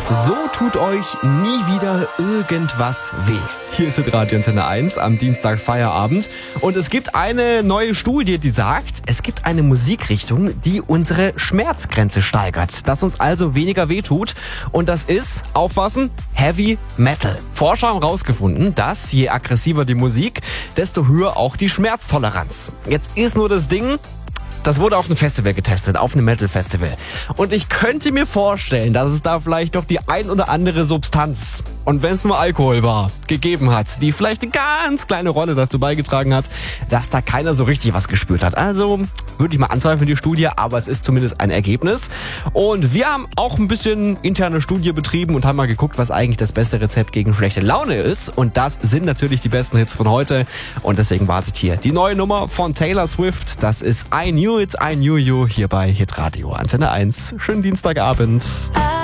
So tut euch nie wieder irgendwas weh. Hier ist Radio Antenne 1 am Dienstag Feierabend. Und es gibt eine neue Studie, die sagt, es gibt eine Musikrichtung, die unsere Schmerzgrenze steigert. Dass uns also weniger wehtut. Und das ist, aufpassen, Heavy Metal. Forscher haben herausgefunden, dass je aggressiver die Musik, desto höher auch die Schmerztoleranz. Jetzt ist nur das Ding, das wurde auf einem Festival getestet, auf einem Metal-Festival. Und ich könnte mir vorstellen, dass es da vielleicht doch die ein oder andere Substanz, und wenn es nur Alkohol war, gegeben hat, die vielleicht eine ganz kleine Rolle dazu beigetragen hat, dass da keiner so richtig was gespürt hat. Also würde ich mal anzweifeln, die Studie, aber es ist zumindest ein Ergebnis. Und wir haben auch ein bisschen interne Studie betrieben und haben mal geguckt, was eigentlich das beste Rezept gegen schlechte Laune ist. Und das sind natürlich die besten Hits von heute. Und deswegen wartet hier die neue Nummer von Taylor Swift. Das ist I Knew It, I Knew You hier bei Hitradio Antenne 1. Schönen Dienstagabend.